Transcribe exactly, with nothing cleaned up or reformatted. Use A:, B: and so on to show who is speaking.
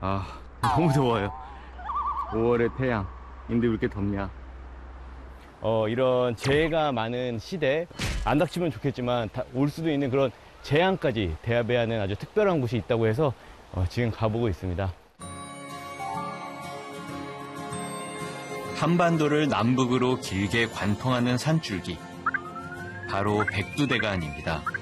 A: 아, 너무 더워요. 오월의 태양. 근데 왜 이렇게 덥냐? 어, 이런 재해가 많은 시대, 안 닥치면 좋겠지만 다, 올 수도 있는 그런 재앙까지 대비하는 아주 특별한 곳이 있다고 해서 어, 지금 가보고 있습니다.
B: 한반도를 남북으로 길게 관통하는 산줄기. 바로 백두대간입니다.